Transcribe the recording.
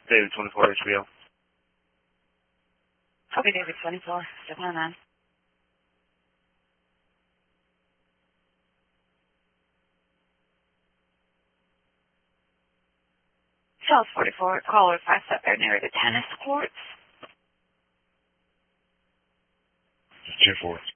David 24 HBO. Okay, David 24. Step on man. Charles 44, caller 5 step there near the tennis courts. Tier 4.